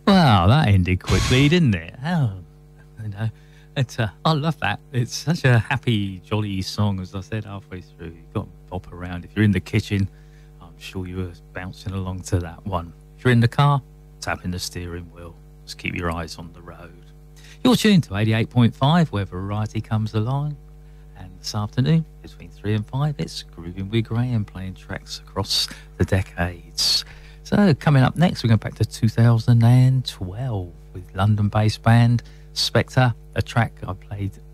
Well, that ended quickly, didn't it? Oh, you know, I love that. It's such a happy, jolly song, as I said halfway through. You've got to bop around. If you're in the kitchen, I'm sure you were bouncing along to that one. If you're in the car, tapping the steering wheel. Just keep your eyes on the road. You're tuned to 88.5, where variety comes along. And this afternoon, between 3 and 5, it's Grooving with Graham, playing tracks across the decades. So coming up next, we're going back to 2012 with London-based band Spectre, a track I played